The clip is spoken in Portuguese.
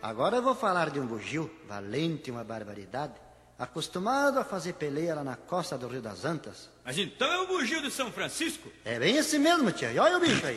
Agora eu vou falar de um bugio, valente uma barbaridade, acostumado a fazer peleia lá na costa do Rio das Antas. Mas então é o bugio de São Francisco? É bem esse mesmo, tia. E olha o bicho aí.